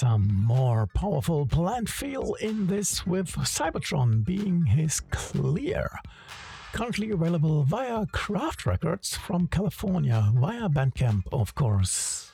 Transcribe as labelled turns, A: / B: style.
A: some more powerful plant feel in this with Cybertron being his Clear. Currently available via Craft Records from California, via Bandcamp of course.